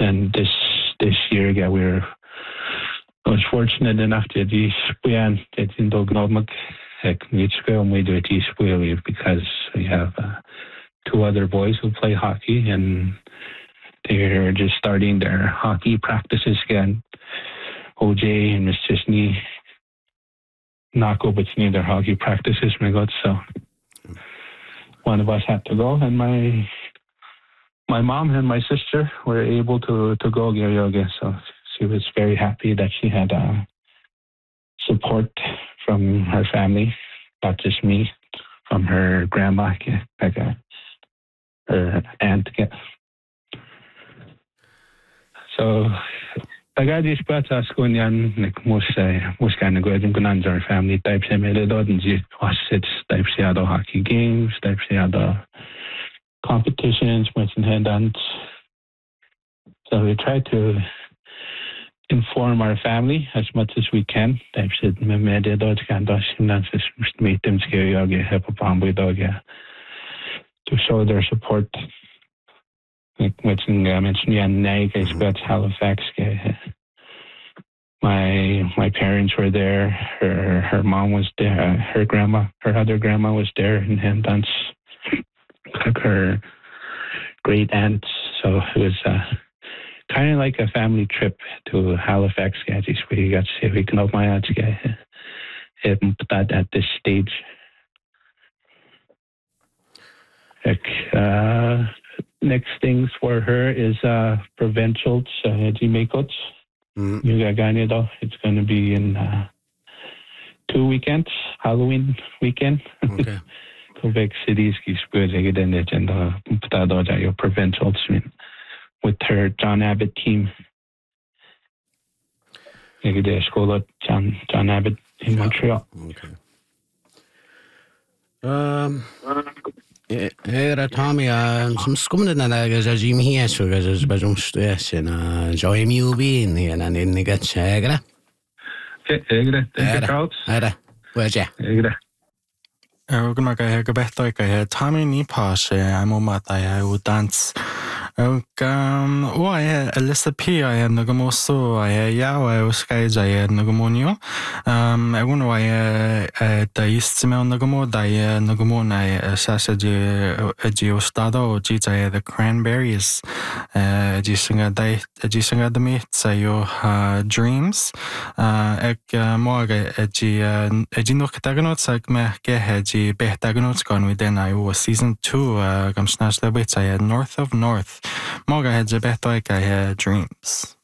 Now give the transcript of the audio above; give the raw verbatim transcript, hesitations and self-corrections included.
and this this year, yeah, we're I was fortunate enough to do Spuyan at Indognomag at Nitschko, we do it Spuyan because we have uh, two other boys who play hockey, and they're just starting their hockey practices again. O J and Miss Chisney knock over to their hockey practices, my God. So one of us had to go, and my my mom and my sister were able to to go yoga. So she was very happy that she had uh, support from her family, not just me, from her grandma, like a, her aunt. So I got this part of school and like most uh, most kind of good and our family types of made it and just watch types of other hockey games, types of other competitions, much in head dance. So we try to inform our family as much as we can. Types of made it all kind of dances meet them scary yoga, help a with dog to show their support. Like mentioning uh, mentioning yeah, Nag, I spent Halifax. My my parents were there. Her her mom was there. Uh, her grandma, her other grandma was there in Hamdance. Like her great aunts. So it was uh, kind of like a family trip to Halifax. Yeah, just we got to see we can open my aunts. Yeah, that at this stage. Like. Uh, Next things for her is uh, provincials, uh, Jimaikots. Mm. It's going to be in uh, two weekends, Halloween weekend. Okay. Quebec City's and uh, provincials with her John Abbott team. School at John, John Abbott in yeah. Montreal. Okay. Um... Era Tommy, some scumming and I guess as Jimmy here, so as Bazum stress and Joy Mew being here and in the get Sagra. Egra, Egra, Era, where's ya? Egra. Ogma ga ga behto ga Tommy ni pas I'm on my I would dance. Um, oh, I Alyssa P. I had Nagamoso, I Yao, I was skies, I had Nagamonio. Um, I wonder why the East Simel Nagamo, Dia Nagamon, I Sasaji Geostado, Jits, I had the cranberries, uh, Jisinga Di, Jisinga the meats, I dreams, uh, Ek Morga, Eji, Ejino Cataganots, like me, Geheji, Behtagonots gone within I was season two, uh, Gamsnash Lebits, I had North of North. Morga had a better like I had dreams.